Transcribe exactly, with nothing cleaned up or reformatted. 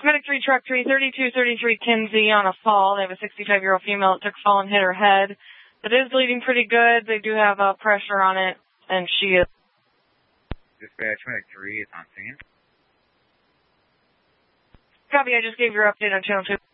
Medic three, truck three, thirty-two thirty-three Kinsey on a fall. They have a sixty-five-year-old female that took a fall and hit her head. It is bleeding pretty good. They do have uh, pressure on it, and she is... Dispatch, Medic three is on scene. Copy, I just gave your update on channel two.